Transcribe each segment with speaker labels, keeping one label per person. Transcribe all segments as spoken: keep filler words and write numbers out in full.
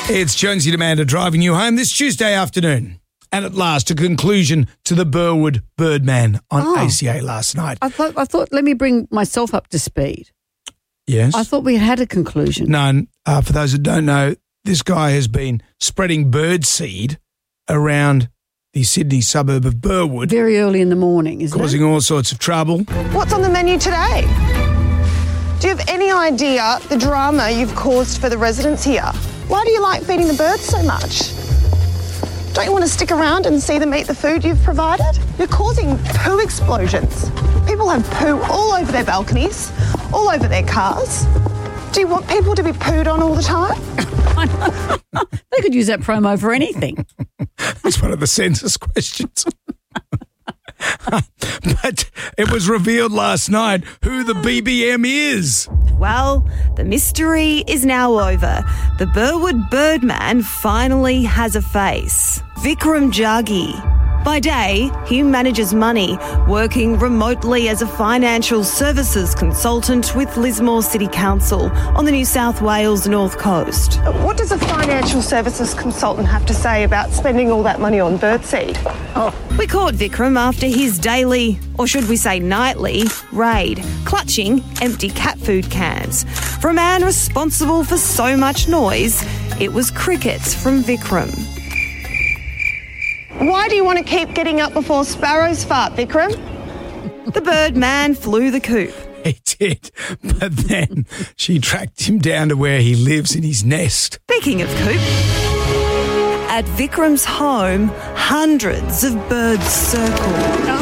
Speaker 1: It's Jonesy and Amanda driving you home this Tuesday afternoon. And at last, a conclusion to the Burwood Birdman on
Speaker 2: Oh.
Speaker 1: A C A last night.
Speaker 2: I thought, I thought, let me bring myself up to speed.
Speaker 1: Yes?
Speaker 2: I thought we had had a conclusion.
Speaker 1: None. Uh, for those that don't know, this guy has been spreading bird seed around the Sydney suburb of Burwood,
Speaker 2: Very early in the morning, isn't
Speaker 1: causing
Speaker 2: it?
Speaker 1: all sorts of trouble.
Speaker 3: What's on the menu today? Do you have any idea the drama you've caused for the residents here? Why do you like feeding the birds so much? Don't you want to stick around and see them eat the food you've provided? You're causing poo explosions. People have poo all over their balconies, all over their cars. Do you want people to be pooed on all the time?
Speaker 2: They could use that promo for anything.
Speaker 1: That's one of the census questions. But it was revealed last night who the B B M is.
Speaker 4: Well, the mystery is now over. The Burwood Birdman finally has a face. Vikram Jaggi. By day, he manages money, working remotely as a financial services consultant with Lismore City Council on the New South Wales North Coast.
Speaker 3: What does a financial services consultant have to say about spending all that money on birdseed?
Speaker 4: We caught Vikram after his daily, or should we say nightly, raid, clutching empty cat food cans. For a man responsible for so much noise, it was crickets from Vikram.
Speaker 3: Why do you want to keep getting up before sparrows fart, Vikram?
Speaker 4: The Birdman flew the coop.
Speaker 1: He did. But then she tracked him down to where he lives in his nest.
Speaker 4: Speaking of coop, at Vikram's home, hundreds of birds circle.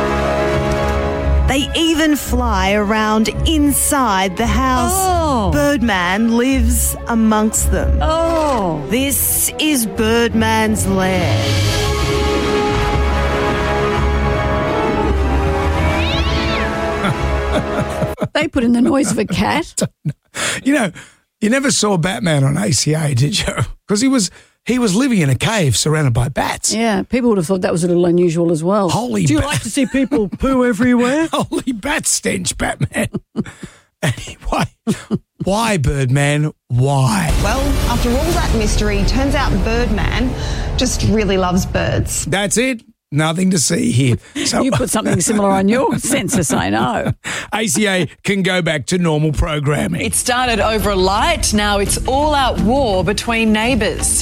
Speaker 4: They even fly around inside the house.
Speaker 2: Oh.
Speaker 4: Birdman lives amongst them.
Speaker 2: Oh.
Speaker 4: This is Birdman's lair.
Speaker 2: They put in the noise of a cat.
Speaker 1: You know, you never saw Batman on A C A, did you? Because he was he was living in a cave surrounded by bats.
Speaker 2: Yeah, people would have thought that was a little unusual as well.
Speaker 1: Holy
Speaker 2: Do you
Speaker 1: ba-
Speaker 2: like to see people poo everywhere?
Speaker 1: Holy bat stench, Batman. Anyway, why, Birdman? Why?
Speaker 3: Well, after all that mystery, turns out Birdman just really loves birds.
Speaker 1: That's it. Nothing to see here. So
Speaker 2: You put something similar on your census, I know.
Speaker 1: A C A can go back to normal programming.
Speaker 5: It started over a light, now it's all-out war between neighbours.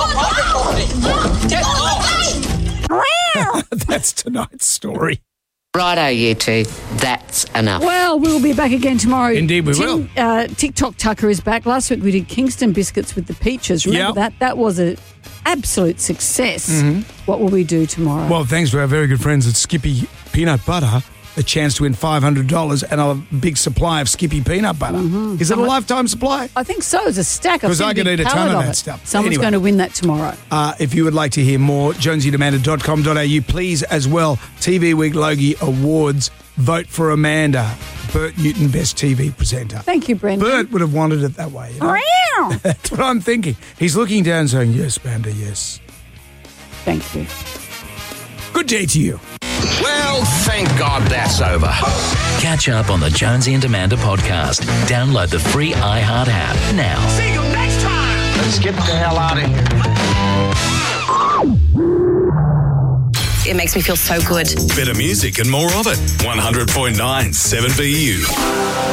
Speaker 1: That's tonight's story.
Speaker 6: Righto, you two. That's enough.
Speaker 2: Well, we'll be back again tomorrow.
Speaker 1: Indeed we
Speaker 2: Tim-
Speaker 1: will.
Speaker 2: Uh, TikTok Tucker is back. Last week we did Kingston biscuits with the peaches. Remember
Speaker 1: Yep.
Speaker 2: that? That was an absolute success.
Speaker 1: Mm-hmm.
Speaker 2: What will we do tomorrow?
Speaker 1: Well, thanks to our very good friends at Skippy Peanut Butter, the chance to win five hundred dollars and a big supply of Skippy Peanut Butter.
Speaker 2: Mm-hmm.
Speaker 1: Is it a lifetime supply?
Speaker 2: I think so. It's a stack. I've
Speaker 1: 'Cause
Speaker 2: seen
Speaker 1: I
Speaker 2: a
Speaker 1: could
Speaker 2: big
Speaker 1: eat a ton
Speaker 2: pallet
Speaker 1: of that
Speaker 2: it.
Speaker 1: stuff.
Speaker 2: Someone's
Speaker 1: Anyway.
Speaker 2: going to win that tomorrow.
Speaker 1: Uh, if you would like to hear more, jonesy demanda dot com dot a u. Please, as well, T V Week Logie Awards. Vote for Amanda, Bert Newton, Best T V Presenter.
Speaker 2: Thank you, Brendan.
Speaker 1: Bert would have wanted it that way. You know?
Speaker 2: Meow.
Speaker 1: That's what I'm thinking. He's looking down saying, yes, Amanda, yes.
Speaker 2: Thank you.
Speaker 1: Good day to you.
Speaker 7: Well, thank God that's over.
Speaker 8: Catch up on the Jonesy and Amanda podcast. Download the free iHeart app now.
Speaker 7: See you next time. Let's get the hell out of here.
Speaker 4: It makes me feel so good.
Speaker 9: Better music and more of it. one hundred point nine seven B U.